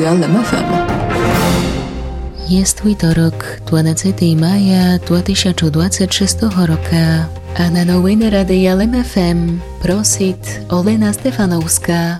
LMFM. Jest wtorok, 12 maja 2026 roku, a na nowiny Radia LMFM prosit Olena Stefanowska.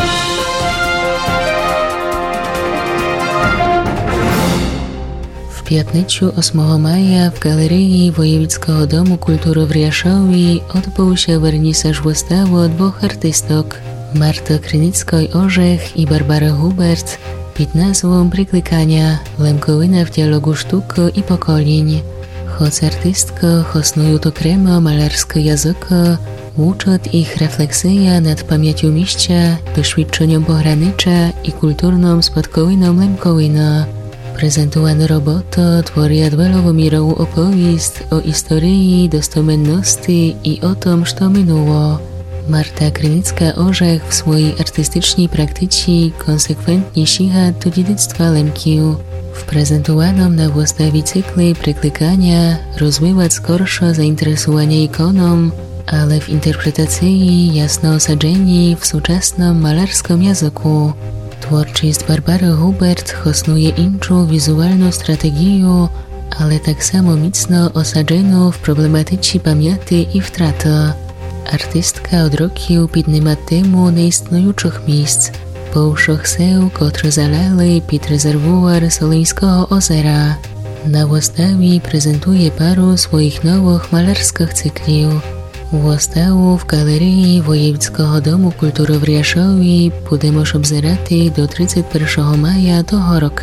W piatniczu 8 maja w Galerii Wojewódzkiego Domu Kultury w Riaszowie odbył się wernisaż wystawy dwóch artystok, Marty Krynickiej-Orzech i Barbary Hubert, pod nazwą Priklikania Lemkowina w dialogu sztuki i pokoleń. Choć artystka hosnują to kremo malarskie języka, uczot ich refleksja nad pamięcią mieścia, doświadczeniem pogranicza i kulturną spadkowiną Lemkowina. Prezentowana robota tworzy wielowymierową opowieść o historii, dostomenności i o tym, co minęło. Marta Krynicka-Orzech w swojej artystycznej praktyce konsekwentnie sięga do dziedzictwa Lemkiów. W prezentowanym na wystawie cyklu Priklikania rozmywa skorsze zainteresowanie ikoną, ale w interpretacji jasno osadzeni w współczesnym malarskim języku. Twórczość Barbary Hubert hosnuje inczą wizualną strategię, ale tak samo mocno osadzoną w problematyce pamięci i wtraty. Artystka od roku podnieca temu nieistniejących miejsc, połszych seł, które zalały pod rezerwuar Soleńskiego ozera. Na wystawie prezentuje paru swoich nowych malarskich cykli. Wystawę w Galerii Wojewódzkiego Domu Kultury w Riaszowie będziemy obserwować do 31 maja tego roku.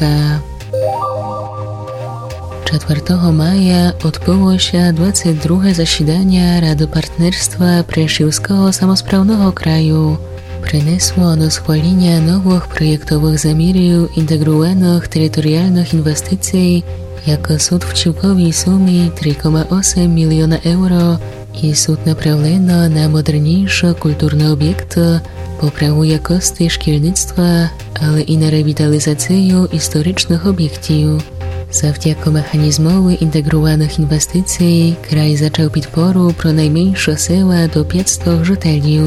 4 maja odbyło się 22. zasiedanie Rady Partnerstwa Prešovského samosprawnego kraju. Przyniosło ono schwalenie nowych projektowych zamiarów integrowanych terytorialnych inwestycji, jako sud w ciłkowej sumie 3,8 miliona euro i sud naprawiono na moderniejsze kulturne obiekty, poprawę jakości szkolnictwa, ale i na rewitalizację historycznych obiektów. Zawdzięki mechanizmowi integrowanych inwestycji kraj zaczął podporu pro najmniejsze sela do 500 żitelów.